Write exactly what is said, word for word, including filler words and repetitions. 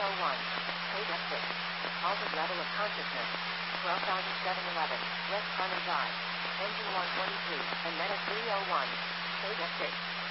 oh one. Page exit. Altered level of consciousness. twelve thousand seven hundred eleven. West Carmen Drive. Engine one twenty-three. And Meta three oh one. Page exit.